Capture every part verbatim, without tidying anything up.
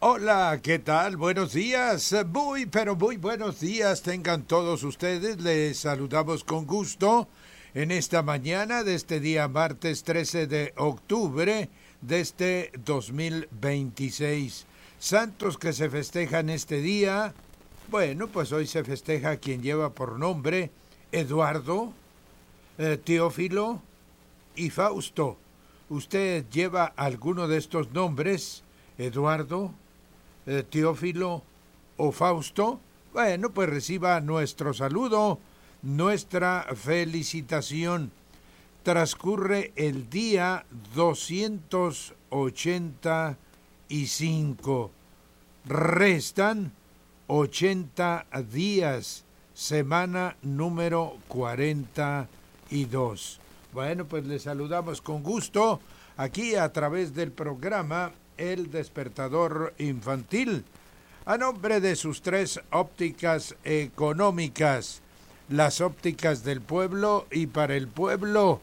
Hola, ¿qué tal? Buenos días, muy pero muy buenos días tengan todos ustedes. Les saludamos con gusto en esta mañana de este día martes trece de octubre de este dos mil veintiséis. Santos que se festejan este día. Bueno, pues hoy se festeja quien lleva por nombre Eduardo, eh, Teófilo y Fausto. ¿Usted lleva alguno de estos nombres? Eduardo, eh, Teófilo o Fausto. Bueno, pues reciba nuestro saludo, nuestra felicitación. Transcurre el día doscientos ochenta y cinco. Restan ochenta días, semana número cuarenta y dos. Bueno, pues le saludamos con gusto aquí a través del programa El Despertador Infantil, a nombre de sus tres ópticas económicas, las ópticas del pueblo y para el pueblo.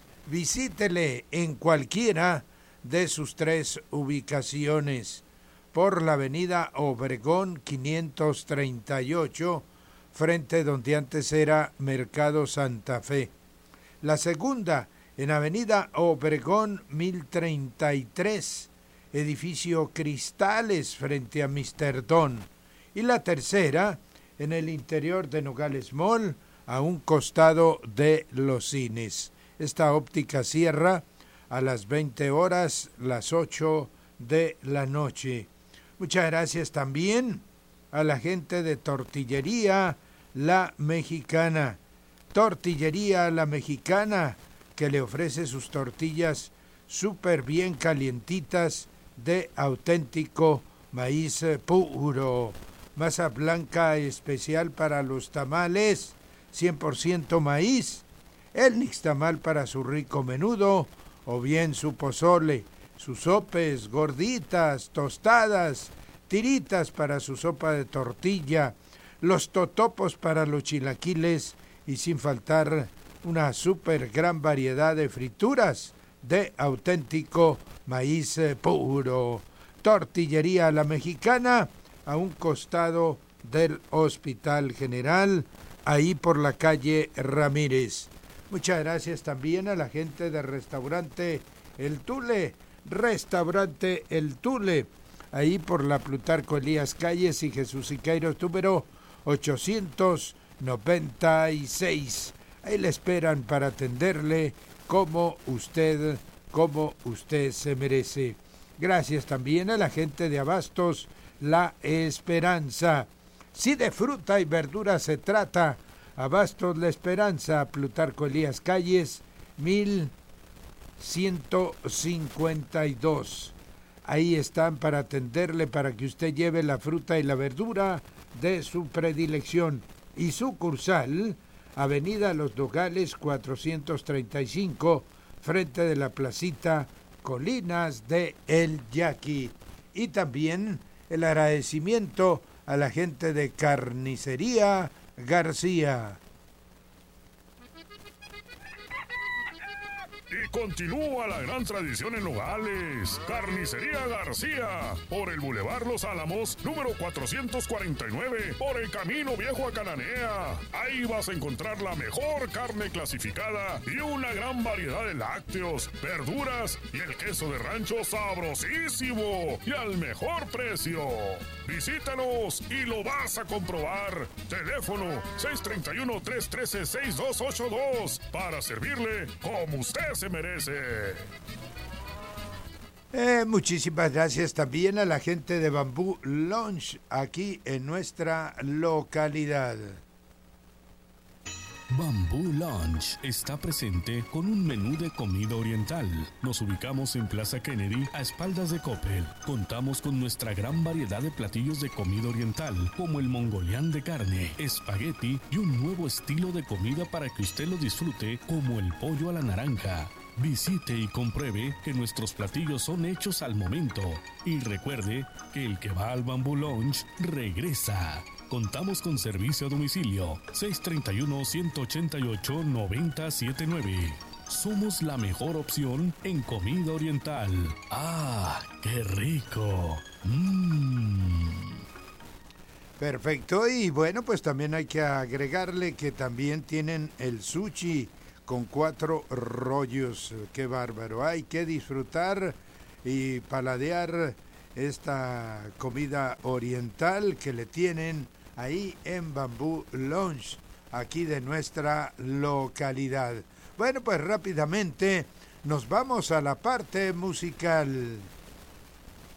Visítele en cualquiera de sus tres ubicaciones, por la avenida Obregón quinientos treinta y ocho, frente donde antes era Mercado Santa Fe. La segunda, en avenida Obregón mil treinta y tres, edificio Cristales frente a míster Don. Y la tercera, en el interior de Nogales Mall, a un costado de los cines. Esta óptica cierra a las veinte horas, las ocho de la noche. Muchas gracias también a la gente de Tortillería La Mexicana. Tortillería La Mexicana, que le ofrece sus tortillas súper bien calientitas de auténtico maíz puro. Masa blanca especial para los tamales, cien por ciento maíz. El nixtamal para su rico menudo o bien su pozole, sus sopes, gorditas, tostadas, tiritas para su sopa de tortilla, los totopos para los chilaquiles y sin faltar una súper gran variedad de frituras de auténtico maíz puro. Tortillería La Mexicana, a un costado del Hospital General, ahí por la calle Ramírez. Muchas gracias también a la gente del restaurante El Tule, restaurante El Tule, ahí por la Plutarco Elías Calles y Jesús Siqueiros número ochocientos noventa y seis. Ahí le esperan para atenderle como usted, como usted se merece. Gracias también a la gente de Abastos La Esperanza. Si de fruta y verdura se trata, Abastos La Esperanza, Plutarco Elías Calles, mil ciento cincuenta y dos. Ahí están para atenderle, para que usted lleve la fruta y la verdura de su predilección. Y sucursal, avenida Los Nogales cuatrocientos treinta y cinco, frente de la placita Colinas de El Yaqui. Y también el agradecimiento a la gente de Carnicería García. Y continúa la gran tradición en Nogales. Carnicería García, por el Boulevard Los Álamos, número cuatrocientos cuarenta y nueve, por el Camino Viejo a Cananea. Ahí vas a encontrar la mejor carne clasificada y una gran variedad de lácteos, verduras y el queso de rancho sabrosísimo y al mejor precio. Visítanos y lo vas a comprobar. Teléfono seis tres uno, tres uno tres, seis dos ocho dos para servirle como usted se merece. Eh, muchísimas gracias también a la gente de Bambú Lounge aquí en nuestra localidad. Bambú Lounge está presente con un menú de comida oriental. Nos ubicamos en Plaza Kennedy, a espaldas de Coppel. Contamos con nuestra gran variedad de platillos de comida oriental, como el mongolián de carne, espagueti y un nuevo estilo de comida para que usted lo disfrute, como el pollo a la naranja. Visite y compruebe que nuestros platillos son hechos al momento. Y recuerde que el que va al Bambú Lounge regresa. Contamos con servicio a domicilio seis tres uno, uno ocho ocho, nueve cero siete nueve. Somos la mejor opción en comida oriental. ¡Ah, qué rico! ¡Mmm! Perfecto, y bueno, pues también hay que agregarle que también tienen el sushi con cuatro rollos. ¡Qué bárbaro! Hay que disfrutar y paladear esta comida oriental que le tienen ahí en Bamboo Lounge, aquí de nuestra localidad. Bueno, pues rápidamente nos vamos a la parte musical.